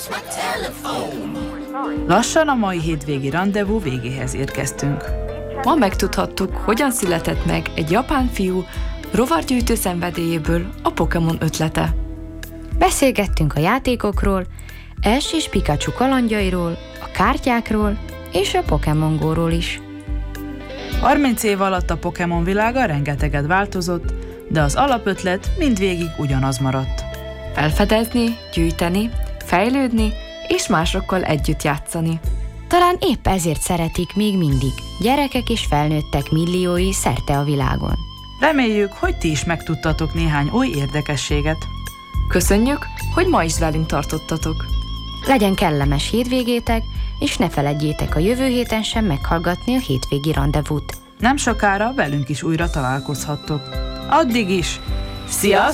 Lassan a mai hétvégi randevú végéhez érkeztünk. Ma megtudhattuk, hogyan született meg egy japán fiú rovargyűjtő szenvedélyéből a Pokémon ötlete. Beszélgettünk a játékokról, Ash és Pikachu kalandjairól, a kártyákról és a Pokémon Go-ról is. 30 év alatt a Pokémon világa rengeteget változott, de az alapötlet mindvégig ugyanaz maradt. Felfedezni, gyűjteni, fejlődni és másokkal együtt játszani. Talán épp ezért szeretik még mindig gyerekek és felnőttek milliói szerte a világon. Reméljük, hogy ti is megtudtatok néhány új érdekességet. Köszönjük, hogy ma is velünk tartottatok. Legyen kellemes hétvégétek, és ne feledjétek a jövő héten sem meghallgatni a hétvégi randevút. Nem sokára velünk is újra találkozhattok. Addig is! Sziasztok!